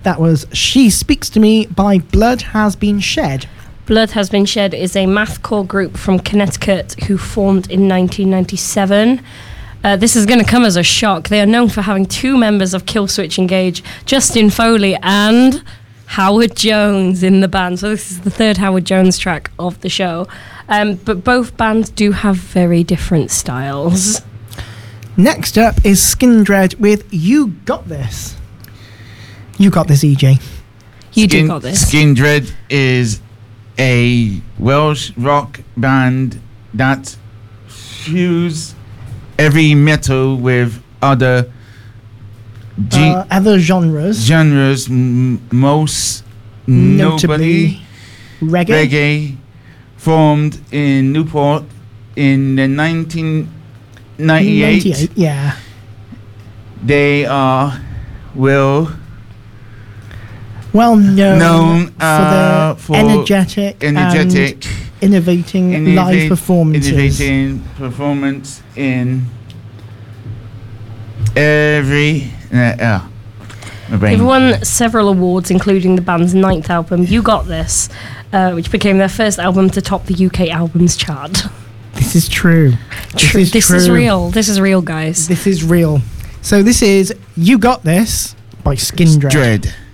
That was She Speaks to Me by Blood Has Been Shed. Blood Has Been Shed is a mathcore group from Connecticut who formed in 1997. This is going to come as a shock. They are known for having 2 members of Killswitch Engage, Justin Foley and Howard Jones in the band. So this is the 3rd Howard Jones track of the show. But both bands do have very different styles. Next up is Skindred with You Got This. You got this, EJ. You do got this. Skindred is a Welsh rock band that fuse heavy metal with other genres, most notably reggae, formed in Newport in the 1998. Yeah. They are well known for their energetic and innovating live performances. Innovating performance in every... They've won several awards, including the band's 9th album, You Got This, which became their first album to top the UK Albums Chart. This is true. This is real. This is real, guys. This is real. So this is You Got This by Skindred.